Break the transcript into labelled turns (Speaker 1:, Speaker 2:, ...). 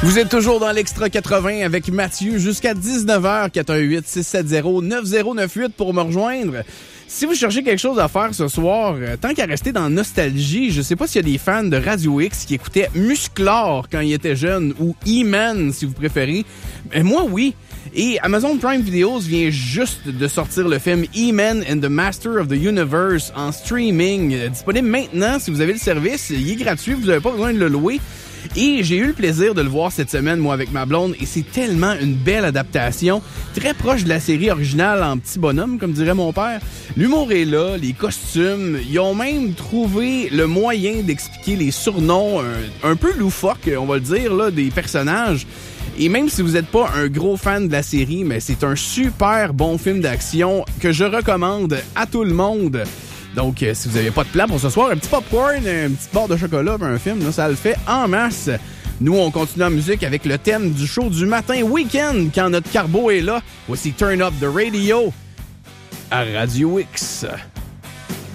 Speaker 1: Vous êtes toujours dans l'Extra 80 avec Mathieu jusqu'à 19h, 418-670-9098 pour me rejoindre. Si vous cherchez quelque chose à faire ce soir, tant qu'à rester dans nostalgie, je sais pas s'il y a des fans de Radio X qui écoutaient Musclor quand ils étaient jeunes ou E-Man si vous préférez. Mais moi, oui. Et Amazon Prime Videos vient juste de sortir le film E-Man and the Master of the Universe en streaming. Disponible maintenant si vous avez le service. Il est gratuit, vous n'avez pas besoin de le louer. Et j'ai eu le plaisir de le voir cette semaine, moi, avec ma blonde, et c'est tellement une belle adaptation, très proche de la série originale en petit bonhomme, comme dirait mon père. L'humour est là, les costumes, ils ont même trouvé le moyen d'expliquer les surnoms un peu loufoques, on va le dire, là, des personnages. Et même si vous n'êtes pas un gros fan de la série, mais c'est un super bon film d'action que je recommande à tout le monde. Donc, si vous n'avez pas de plan pour ce soir, un petit popcorn, une petite barre de chocolat, un film, là, ça le fait en masse. Nous, on continue en musique avec le thème du show du matin week-end quand notre carbo est là. Voici Turn Up the Radio à Radio X.